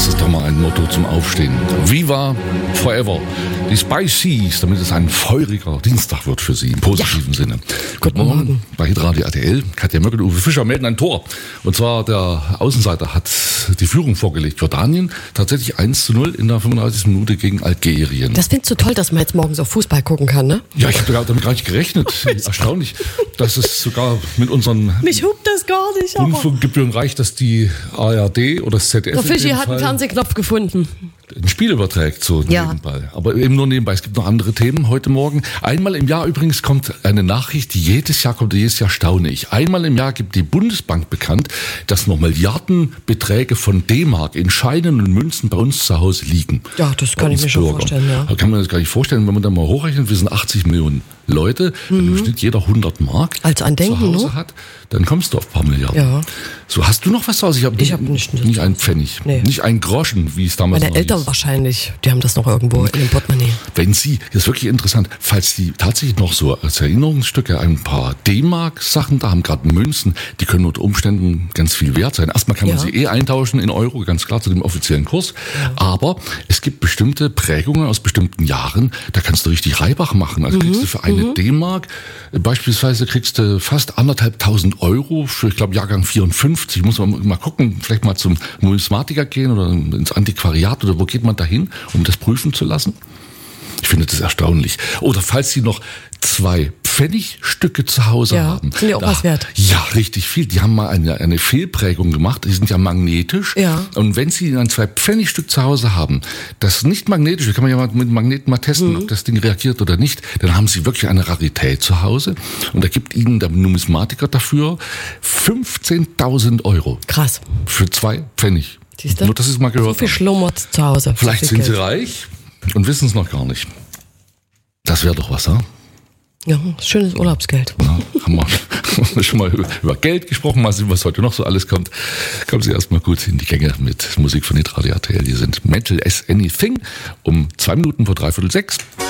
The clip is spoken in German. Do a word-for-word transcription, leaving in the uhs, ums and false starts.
Das ist doch mal ein Motto zum Aufstehen. Viva Forever. Die Spices, damit es ein feuriger Dienstag wird für Sie im positiven ja. Sinne. Guten Morgen. Morgen bei Hitradio R T L. Katja Möckel und Uwe Fischer melden ein Tor. Und zwar der Außenseiter hat die Führung vorgelegt. Jordanien tatsächlich eins zu null in der fünfunddreißigsten Minute gegen Algerien. Das findest du toll, dass man jetzt morgens auf Fußball gucken kann, ne? Ja, ich habe damit gar nicht gerechnet. Erstaunlich, dass es sogar mit unseren Mich hupt das gar nicht. Rundfunkgebühren reicht, dass die A R D oder das Z D F der Fischi hat einen Fernsehknopf gefunden. Ein Spiel überträgt, so ja. nebenbei. Aber eben nur nebenbei. Es gibt noch andere Themen heute Morgen. Einmal im Jahr übrigens kommt eine Nachricht, die jedes Jahr kommt, jedes Jahr staune ich. Einmal im Jahr gibt die Bundesbank bekannt, dass noch Milliardenbeträge von D-Mark in Scheinen und Münzen bei uns zu Hause liegen. Ja, das kann ich mir schon vorstellen, ja. Da kann man das gar nicht vorstellen, wenn man da mal hochrechnet, wir sind achtzig Millionen Leute, mhm. wenn im Schnitt jeder hundert Mark als Andenken, zu Hause ne? hat, dann kommst du auf ein paar Milliarden. Ja. So, hast du noch was zu Hause? Ich habe hab nicht, nicht einen Pfennig, nee. nicht einen Groschen, wie es damals war. Meine Eltern hieß. Wahrscheinlich, die haben das noch irgendwo in dem Portemonnaie. Wenn Sie, das ist wirklich interessant, falls Sie tatsächlich noch so als Erinnerungsstücke ein paar D-Mark-Sachen da haben, gerade Münzen, die können unter Umständen ganz viel wert sein. Erstmal kann man ja. sie eh eintauschen in Euro, ganz klar zu dem offiziellen Kurs. Ja. Aber es gibt bestimmte Prägungen aus bestimmten Jahren, da kannst du richtig Reibach machen. Also mhm. kriegst du für eine mhm. D-Mark, beispielsweise kriegst du fast anderthalbtausend Euro für, ich glaube, Jahrgang vierundfünfzig. Muss man mal gucken, vielleicht mal zum Numismatiker gehen oder ins Antiquariat oder wo geht man da hin, um das prüfen zu lassen? Ich finde das erstaunlich. Oder falls Sie noch zwei Pfennigstücke zu Hause ja, haben. Sind die auch da, was wert? Ja, richtig viel. Die haben mal eine, eine Fehlprägung gemacht. Die sind ja magnetisch. Ja. Und wenn Sie dann zwei Pfennigstück zu Hause haben, das nicht magnetisch, kann man ja mal mit Magneten mal testen, mhm. ob das Ding reagiert oder nicht, dann haben Sie wirklich eine Rarität zu Hause. Und da gibt Ihnen der Numismatiker dafür fünfzehntausend Euro. Krass. Für zwei Pfennig. Siehst du? Nur, dass ich es mal gehört So viel schlummert zu Hause. Vielleicht so sind Geld. Sie reich und wissen es noch gar nicht. Das wäre doch was, ja? Ja, schönes Urlaubsgeld. Ja, haben wir schon mal über Geld gesprochen. Mal sehen, was heute noch so alles kommt. Kommen Sie erstmal gut in die Gänge mit Musik von Hitradio R T L. Die sind Mental as Anything um zwei Minuten vor dreiviertel sechs.